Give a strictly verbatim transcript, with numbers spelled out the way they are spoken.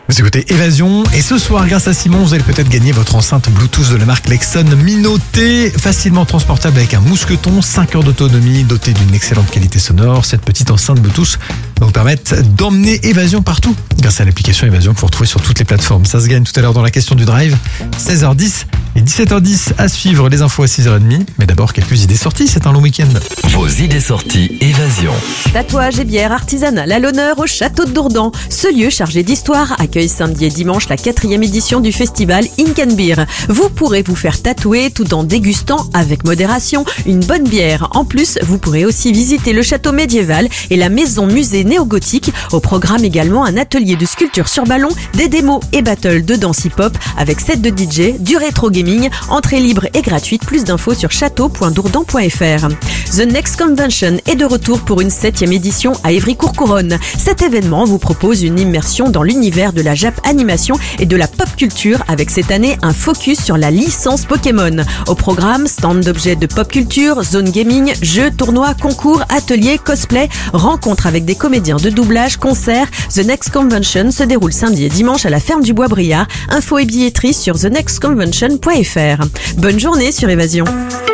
Vous écoutez Évasion et ce soir, grâce à Simon, vous allez peut-être gagner votre enceinte Bluetooth de la marque Lexon Minoté, facilement transportable avec un mousqueton, cinq heures d'autonomie, dotée d'une excellente qualité sonore. Cette petite enceinte Bluetooth va vous permettre d'emmener Évasion partout grâce à l'application Évasion que vous retrouvez sur toutes les plateformes. Ça se gagne tout à l'heure dans la question du drive, seize heures dix et dix-sept heures dix à suivre, les infos à six heures trente. Mais d'abord, quelques idées sorties, c'est un long week-end. Vos idées sorties Évasion. Tatouage et bière artisanale à l'honneur au château de Dourdan. Ce lieu chargé d'histoire accueille samedi et dimanche la quatrième édition du festival Ink and Beer. Vous pourrez vous faire tatouer tout en dégustant avec modération une bonne bière. En plus, vous pourrez aussi visiter le château médiéval et la maison musée néo-gothique. Au programme également un atelier de sculpture sur ballon, des démos et battles de danse hip-hop avec set de D J, du rétro gaming, entrée libre et gratuite. Plus d'infos sur château point dourdan point f r. The Next Convention est de retour pour une septième édition à Évry-Courcouronnes. Cet événement vous propose une immersion dans l'univers de la Jap animation et de la pop culture avec cette année un focus sur la licence Pokémon. Au programme, stand d'objets de pop culture, zone gaming, jeux, tournois, concours, ateliers, cosplay, rencontres avec des comédiens de doublage, concerts. The Next Convention se déroule samedi et dimanche à la ferme du Bois-Briard. Infos et billetterie sur the next convention point f r. Bonne journée sur Évasion.